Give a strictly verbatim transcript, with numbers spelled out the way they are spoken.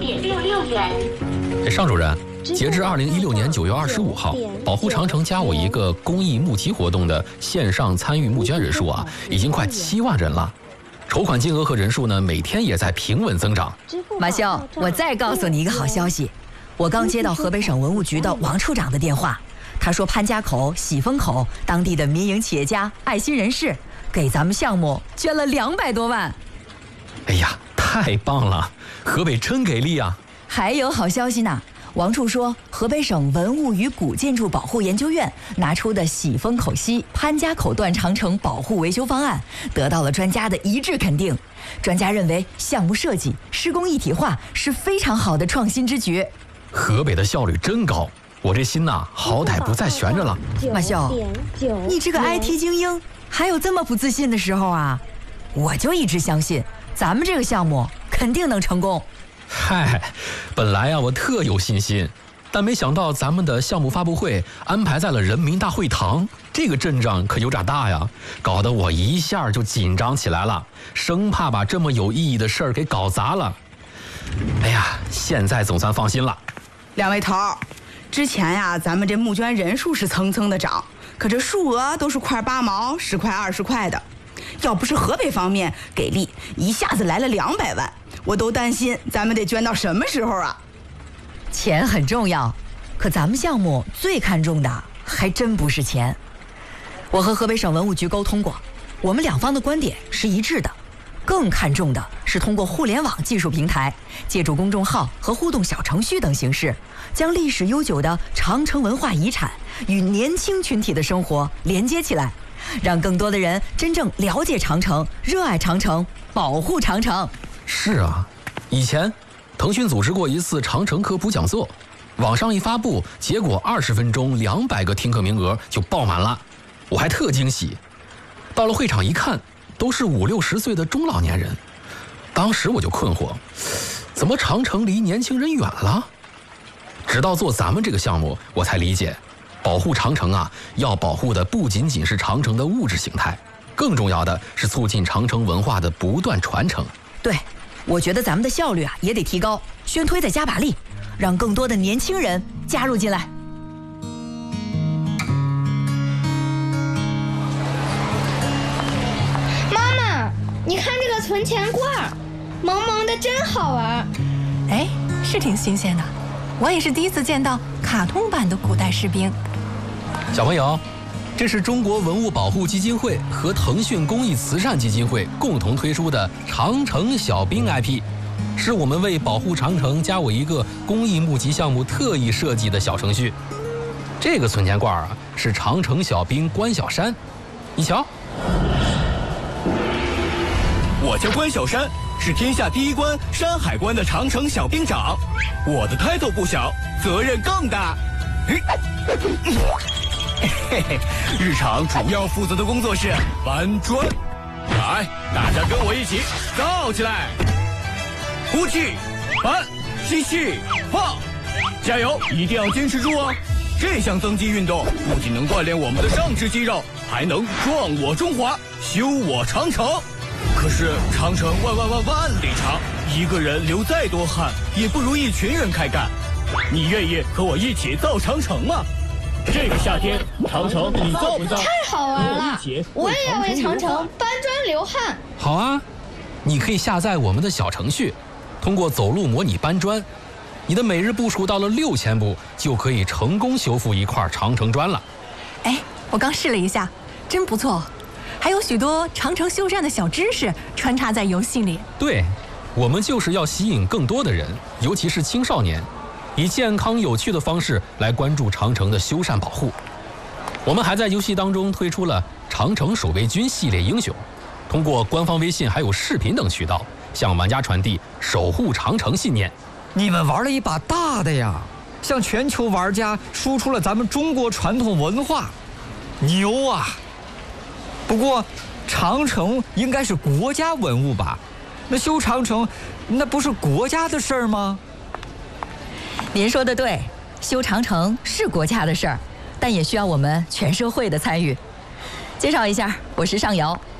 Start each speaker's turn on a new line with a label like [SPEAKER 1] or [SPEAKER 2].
[SPEAKER 1] 点六六元。
[SPEAKER 2] 哎，尚主任，截至二零一六年九月二十五号，保护长城加我一个公益募集活动的线上参与募捐人数啊，已经快七万人了。筹款金额和人数呢，每天也在平稳增长。
[SPEAKER 3] 马修，我再告诉你一个好消息，我刚接到河北省文物局的王处长的电话，他说潘家口、喜峰口当地的民营企业家、爱心人士给咱们项目捐了两百多万。
[SPEAKER 2] 哎呀，太棒了，河北真给力啊！
[SPEAKER 3] 还有好消息呢，王处说，河北省文物与古建筑保护研究院拿出的喜峰口西潘家口段长城保护维修方案得到了专家的一致肯定。专家认为项目设计、施工一体化是非常好的创新之举。
[SPEAKER 2] 河北的效率真高，我这心呐，好歹不再悬着了。
[SPEAKER 3] 马修，你这个 I T 精英还有这么不自信的时候啊？我就一直相信咱们这个项目肯定能成功。
[SPEAKER 2] 嗨，本来啊我特有信心，但没想到咱们的项目发布会安排在了人民大会堂，这个阵仗可有点大呀，搞得我一下就紧张起来了，生怕把这么有意义的事儿给搞砸了。哎呀，现在总算放心了。
[SPEAKER 4] 两位头，之前呀，咱们这募捐人数是蹭蹭的涨，可这数额都是块八毛、十块、二十块的。要不是河北方面给力，一下子来了两百万，我都担心咱们得捐到什么时候啊？
[SPEAKER 3] 钱很重要，可咱们项目最看重的还真不是钱。我和河北省文物局沟通过，我们两方的观点是一致的，更看重的是通过互联网技术平台，借助公众号和互动小程序等形式，将历史悠久的长城文化遗产与年轻群体的生活连接起来，让更多的人真正了解长城、热爱长城、保护长城。
[SPEAKER 2] 是啊，以前腾讯组织过一次长城科普讲座，网上一发布，结果二十分钟两百个听课名额就爆满了，我还特惊喜。到了会场一看，都是五六十岁的中老年人，当时我就困惑，怎么长城离年轻人远了？直到做咱们这个项目，我才理解，保护长城啊，要保护的不仅仅是长城的物质形态，更重要的是促进长城文化的不断传承。
[SPEAKER 3] 对，我觉得咱们的效率啊也得提高，宣推再加把力，让更多的年轻人加入进来。
[SPEAKER 5] 妈妈，你看这个存钱罐，萌萌的，真好玩。
[SPEAKER 6] 哎，是挺新鲜的，我也是第一次见到卡通版的古代士兵。
[SPEAKER 2] 小朋友，这是中国文物保护基金会和腾讯公益慈善基金会共同推出的长城小兵 I P， 是我们为保护长城加我一个公益募集项目特意设计的小程序。这个存钱罐啊，是长城小兵关小山，你瞧。
[SPEAKER 7] 我叫关小山，是天下第一关山海关的长城小兵长，我的 title 不小，责任更大。嘿嘿，日常主要负责的工作是搬砖。来，大家跟我一起造起来！呼气，搬，吸气，放，加油！一定要坚持住哦！这项增肌运动不仅能锻炼我们的上肢肌肉，还能壮我中华，修我长城。可是长城万万万万里长，一个人流再多汗，也不如一群人开干。你愿意和我一起造长城吗？这个夏天，长城你造不造？
[SPEAKER 5] 太好玩了！我也要为长城搬砖流汗。
[SPEAKER 2] 好啊，你可以下载我们的小程序，通过走路模拟搬砖，你的每日步数到了六千步，就可以成功修复一块长城砖了。
[SPEAKER 6] 哎，我刚试了一下，真不错，还有许多长城修缮的小知识穿插在游戏里。
[SPEAKER 2] 对，我们就是要吸引更多的人，尤其是青少年，以健康有趣的方式来关注长城的修缮保护。我们还在游戏当中推出了长城守卫军系列英雄，通过官方微信还有视频等渠道，向玩家传递守护长城信念。
[SPEAKER 8] 你们玩了一把大的呀，向全球玩家输出了咱们中国传统文化，牛啊！不过长城应该是国家文物吧？那修长城那不是国家的事儿吗？
[SPEAKER 3] 您说的对，修长城是国家的事儿，但也需要我们全社会的参与。介绍一下，我是尚瑶，